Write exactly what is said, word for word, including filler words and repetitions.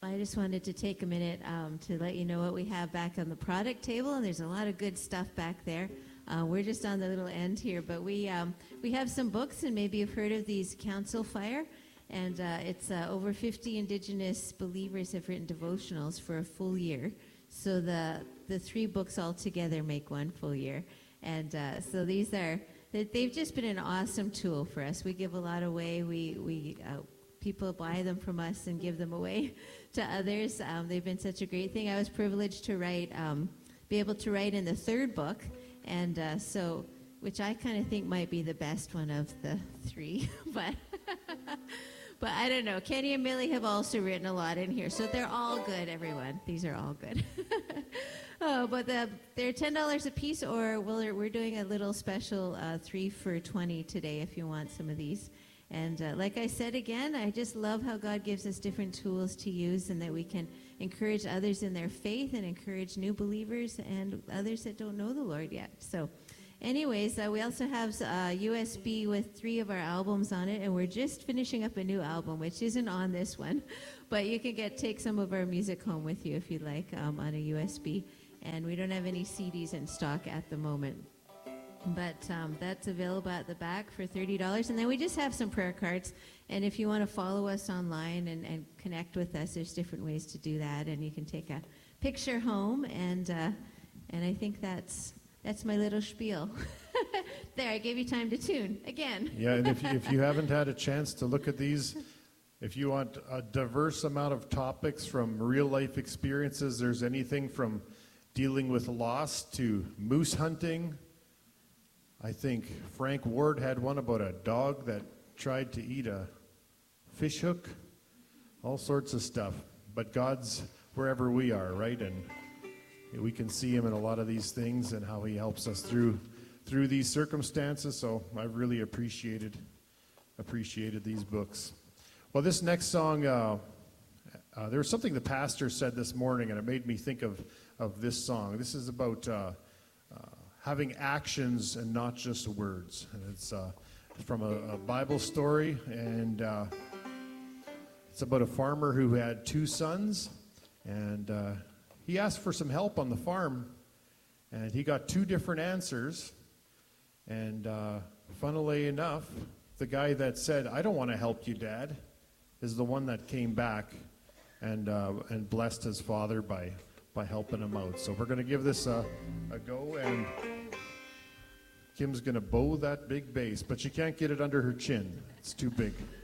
I just wanted to take a minute um, to let you know what we have back on the product table, and there's a lot of good stuff back there. Uh, we're just on the little end here, but we um, we have some books, and maybe you've heard of these Council Fire, and uh, it's uh, over fifty Indigenous believers have written devotionals for a full year. So the the three books all together make one full year, and uh, so these are they've just been an awesome tool for us. We give a lot away. We we uh, people buy them from us and give them away to others. Um, they've been such a great thing. I was privileged to write, um, be able to write in the third book, and uh, so, which I kind of think might be the best one of the three, but but I don't know. Kenny and Millie have also written a lot in here, so they're all good, everyone. These are all good. Oh, but the, they're ten dollars a piece, or we're, we're doing a little special uh, three for twenty today if you want some of these. And uh, like I said again, I just love how God gives us different tools to use, and that we can encourage others in their faith and encourage new believers and others that don't know the Lord yet. So anyways, uh, we also have a uh, U S B with three of our albums on it, and we're just finishing up a new album, which isn't on this one. But you can get take some of our music home with you if you'd like um, on a U S B. And we don't have any C Ds in stock at the moment. But um, that's available at the back for thirty dollars. And then we just have some prayer cards. And if you want to follow us online and, and connect with us, there's different ways to do that. And you can take a picture home. And uh, and I think that's that's my little spiel. There, I gave you time to tune again. Yeah, and if you, if you haven't had a chance to look at these, if you want a diverse amount of topics from real-life experiences, there's anything from dealing with loss to moose hunting. I think Frank Ward had one about a dog that tried to eat a fish hook, all sorts of stuff. But God's wherever we are, right? And we can see him in a lot of these things and how he helps us through through these circumstances. So I've really appreciated appreciated these books. Well, this next song, uh, uh, there was something the pastor said this morning, and it made me think of, of this song. This is about uh, uh, having actions and not just words. And it's uh, from a, a Bible story, and uh, it's about a farmer who had two sons, and uh, he asked for some help on the farm, and he got two different answers. And uh, funnily enough, the guy that said, "I don't want to help you, Dad," is the one that came back and uh, and blessed his father by by helping him out. So we're going to give this a, a go, and Kim's going to bow that big bass, but she can't get it under her chin. It's too big.